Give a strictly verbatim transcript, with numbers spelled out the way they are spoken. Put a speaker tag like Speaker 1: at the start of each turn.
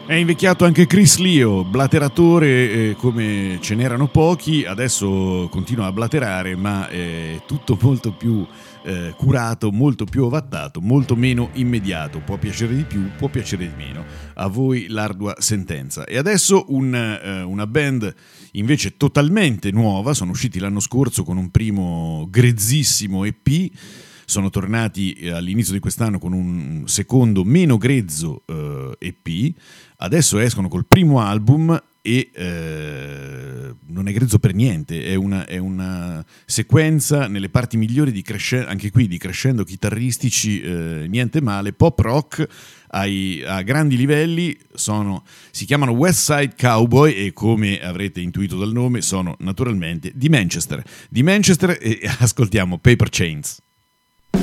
Speaker 1: È invecchiato anche Chris Leo, blateratore eh, come ce n'erano pochi, adesso continua a blaterare, ma è tutto molto più eh, curato, molto più ovattato, molto meno immediato. Può piacere di più, può piacere di meno. A voi l'ardua sentenza. E adesso un, eh, una band invece totalmente nuova, sono usciti l'anno scorso con un primo grezzissimo E P. Sono tornati all'inizio di quest'anno con un secondo meno grezzo eh, E P, adesso escono col primo album e eh, non è grezzo per niente, è una, è una sequenza nelle parti migliori di crescendo, anche qui di crescendo chitarristici, eh, niente male, pop rock ai, a grandi livelli. Sono, si chiamano West Side Cowboy e, come avrete intuito dal nome, sono naturalmente di Manchester, di Manchester e ascoltiamo Paper Chains.